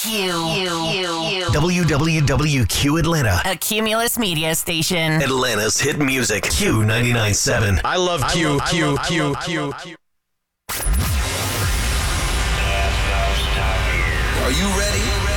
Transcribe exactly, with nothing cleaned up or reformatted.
Q. Q. W W W Q Atlanta. A Cumulus media station. Atlanta's hit music. Q ninety-nine point seven. I love Q, I Q, love, I Q, love, Q, I love, Q. Are you ready?